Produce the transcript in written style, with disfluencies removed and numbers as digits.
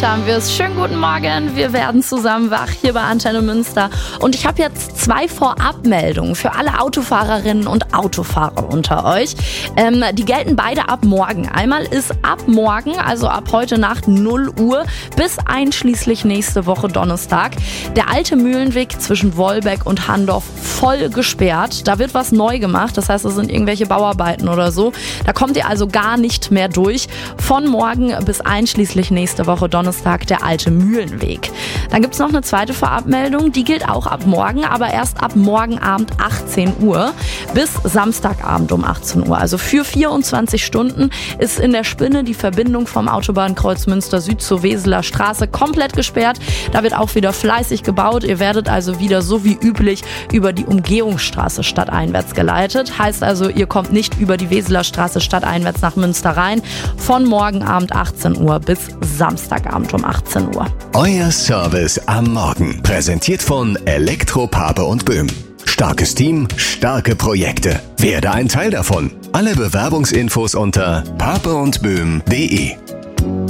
Da haben wir es. Schönen guten Morgen. Wir werden zusammen wach hier bei Antenne Münster. Und ich habe jetzt 2 Vorabmeldungen für alle Autofahrerinnen und Autofahrer unter euch. Die gelten beide ab morgen. Einmal ist ab morgen, also ab heute Nacht 0 Uhr bis einschließlich nächste Woche Donnerstag, der alte Mühlenweg zwischen Wolbeck und Handorf voll gesperrt. Da wird was neu gemacht. Das heißt, es sind irgendwelche Bauarbeiten oder so. Da kommt ihr also gar nicht mehr durch. Von morgen bis einschließlich nächste Woche Donnerstag der alte Mühlenweg. Dann gibt es noch eine zweite Vorabmeldung, die gilt auch ab morgen, aber erst ab morgen Abend 18 Uhr bis Samstagabend um 18 Uhr. Also für 24 Stunden ist in der Spinne die Verbindung vom Autobahnkreuz Münster Süd zur Weseler Straße komplett gesperrt. Da wird auch wieder fleißig gebaut. Ihr werdet also wieder so wie üblich über die Umgehungsstraße stadteinwärts geleitet. Heißt also, ihr kommt nicht über die Weseler Straße stadteinwärts nach Münster rein. Von morgen Abend 18 Uhr bis Samstagabend um 18 Uhr. Euer Service am Morgen. Präsentiert von Elektro Pape und Böhm. Starkes Team, starke Projekte. Werde ein Teil davon. Alle Bewerbungsinfos unter papeundböhm.de.